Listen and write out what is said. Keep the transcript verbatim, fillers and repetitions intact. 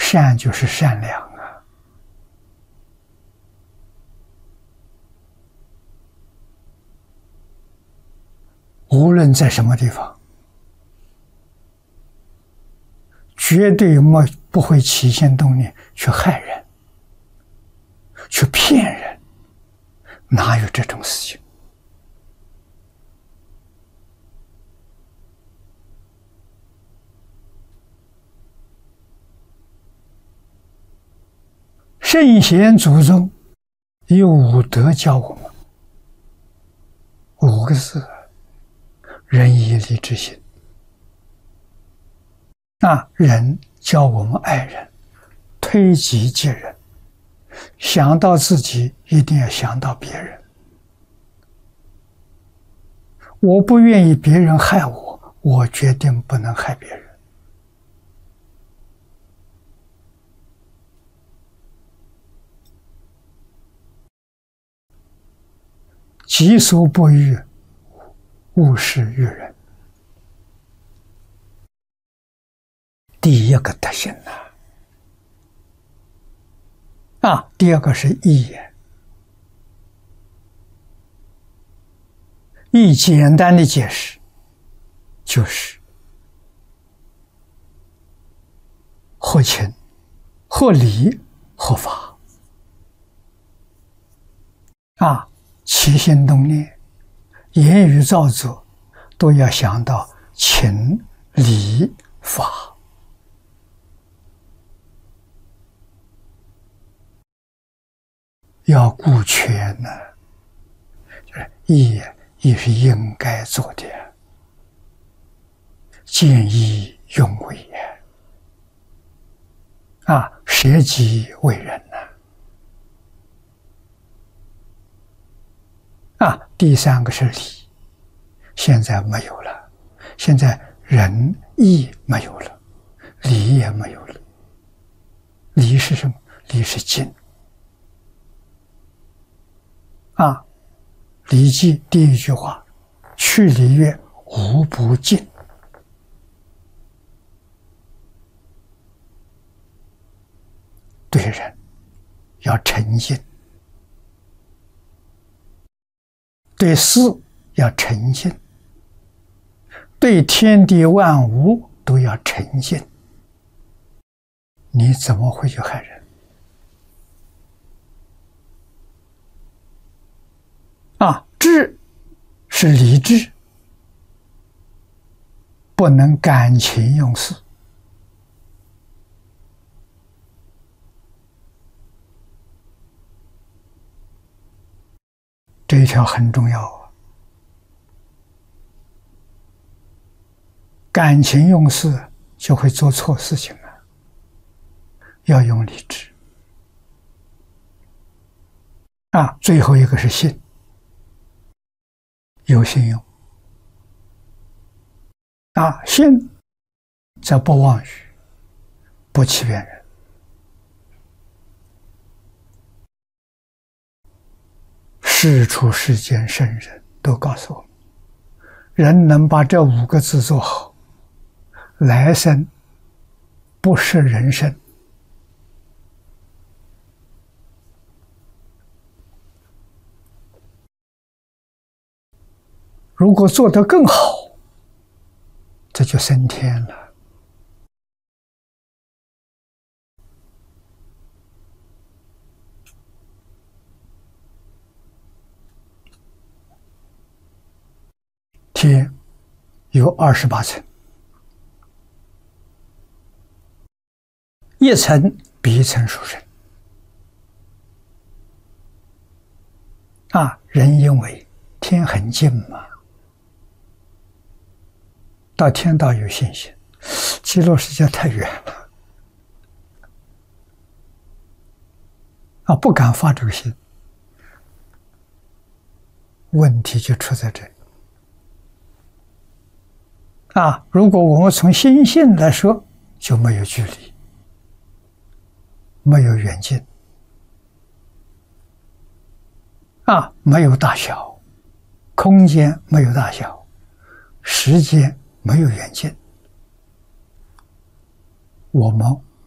善就是善良啊。无论在什么地方，绝对没不会起心动念去害人，去骗人，哪有这种事情？圣贤祖宗以五德教我们，五个字：仁义礼智信。那仁教我们爱人，推己及人，想到自己一定要想到别人。我不愿意别人害我，我决定不能害别人。己所不欲，勿施于人。第一个德行呐，啊，第二个是义也。义简单的解释就是合情、合理、合法啊，起心动念、言语造作，都要想到情、理、法。要顾全呢，就是义也是应该做的，见义勇为也啊，舍己为人呢。啊，第三个是礼，现在没有了，现在仁义没有了，礼也没有了。礼是什么？礼是敬。啊，《礼记》第一句话：“去礼乐，无不敬。”对人要诚信，对事要诚信，对天地万物都要诚信。你怎么会去害人？啊，智是理智，不能感情用事。这一条很重要啊！感情用事就会做错事情了，要用理智。啊，最后一个是信。有信用啊，信则不妄语，不欺骗人。世出世间圣人都告诉我们，人能把这五个字做好，来生不是人生。如果做得更好，这就升天了。天有二十八层，一层比一层殊胜。啊，人因为天很近嘛，到天道有信心，极乐世界太远了，啊，不敢发这个心，问题就出在这里。啊，如果我们从心性来说，就没有距离，没有远近，啊，没有大小，空间没有大小，时间没有远近，我们